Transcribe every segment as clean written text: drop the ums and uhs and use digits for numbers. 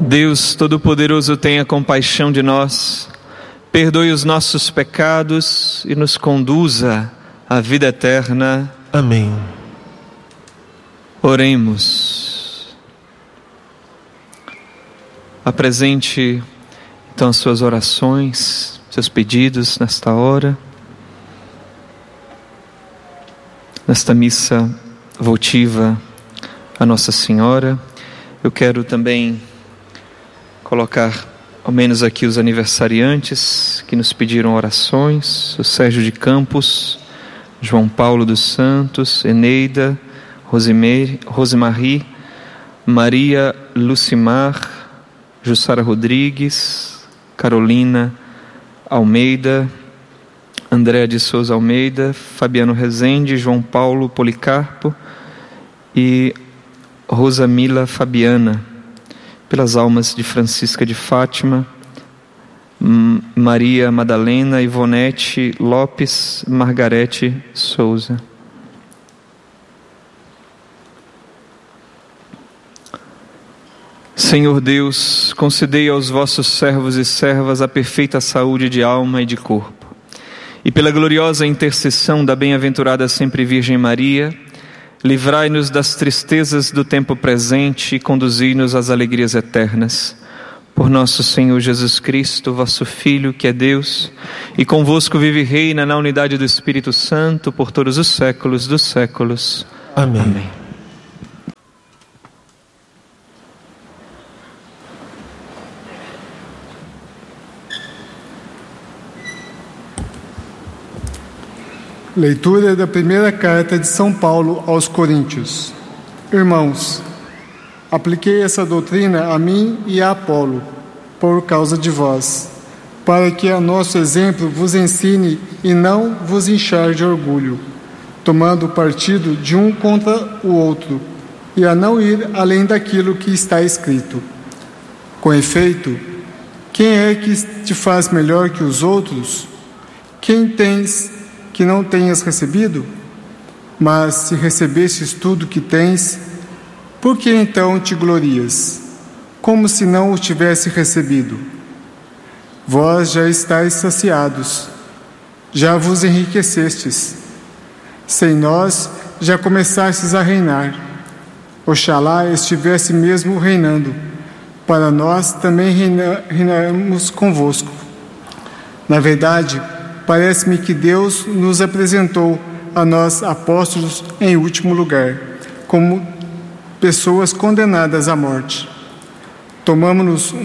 Deus Todo-Poderoso, tenha compaixão de nós, perdoe os nossos pecados e nos conduza à vida eterna. Amém. Oremos. Apresente então as suas orações, seus pedidos nesta hora, nesta missa votiva a Nossa Senhora. Eu quero também colocar ao menos aqui os aniversariantes que nos pediram orações: o Sérgio de Campos, João Paulo dos Santos, Eneida, Rosemarie, Maria Lucimar, Jussara Rodrigues, Carolina Almeida, Andréa de Souza Almeida, Fabiano Rezende, João Paulo Policarpo e Rosamila Fabiana, pelas almas de Francisca de Fátima, Maria Madalena, Ivonete Lopes, Margarete Souza. Senhor Deus, concedei aos vossos servos e servas a perfeita saúde de alma e de corpo. E pela gloriosa intercessão da bem-aventurada sempre Virgem Maria, livrai-nos das tristezas do tempo presente e conduzi-nos às alegrias eternas. Por nosso Senhor Jesus Cristo, vosso Filho, que é Deus, e convosco vive e reina na unidade do Espírito Santo por todos os séculos dos séculos. Amém. Amém. Leitura da primeira carta de São Paulo aos Coríntios. Irmãos, apliquei essa doutrina a mim e a Apolo, por causa de vós, para que a nosso exemplo vos ensine e não vos enchar de orgulho, tomando partido de um contra o outro, e a não ir além daquilo que está escrito. Com efeito, quem é que te faz melhor que os outros? Quem tens que não tenhas recebido? Mas se recebestes tudo que tens, por que então te glorias, como se não o tivesse recebido? Vós já estáis saciados, já vos enriquecestes. Sem nós já começastes a reinar. Oxalá estivesse mesmo reinando, para nós também reinarmos convosco. Na verdade, parece-me que Deus nos apresentou a nós apóstolos em último lugar, como pessoas condenadas à morte. Tornamo-nos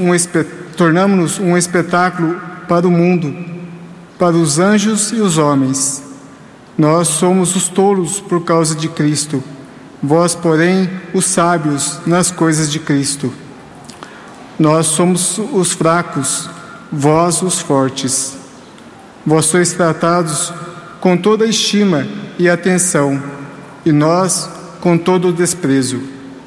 um espetáculo para o mundo, para os anjos e os homens. Nós somos os tolos por causa de Cristo, vós, porém, os sábios nas coisas de Cristo. Nós somos os fracos, vós os fortes. Vós sois tratados com toda estima e atenção, e nós com todo o desprezo.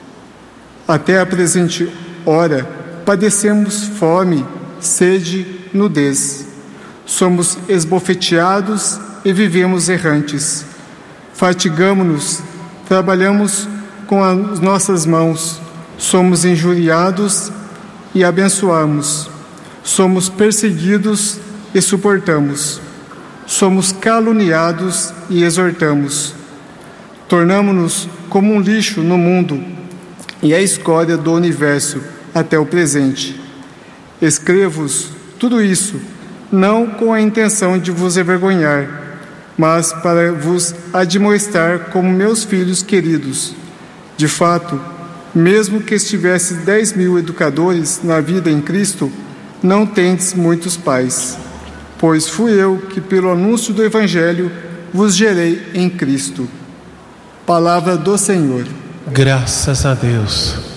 Até a presente hora padecemos fome, sede, nudez. Somos esbofeteados e vivemos errantes. Fatigamo-nos, trabalhamos com as nossas mãos, somos injuriados e abençoamos. Somos perseguidos e suportamos. Somos caluniados e exortamos. Tornamo-nos como um lixo no mundo e a escória do universo até o presente. Escrevo-vos tudo isso, não com a intenção de vos envergonhar, mas para vos admoestar como meus filhos queridos. De fato, mesmo que estivesse 10.000 educadores na vida em Cristo, não tendes muitos pais. Pois fui eu que, pelo anúncio do Evangelho, vos gerei em Cristo. Palavra do Senhor. Graças a Deus.